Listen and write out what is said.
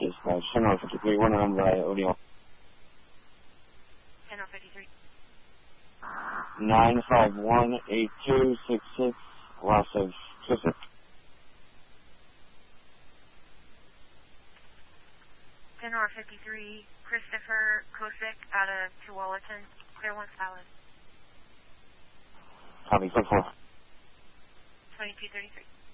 dispatch. 10-53, one on by Odeon. 10-53. 9518266, loss of Joseph. 10-53, Christopher Kosick out of Tualatin, clear 1 solid. Copy, 4-4. 2233.